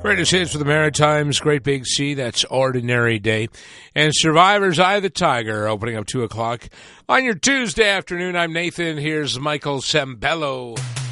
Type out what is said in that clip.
Greatest hits for the Maritimes, Great Big Sea, that's Ordinary Day. And Survivor's Eye of the Tiger, opening up 2 o'clock. On your Tuesday afternoon, I'm Nathan. Here's Michael Sembello.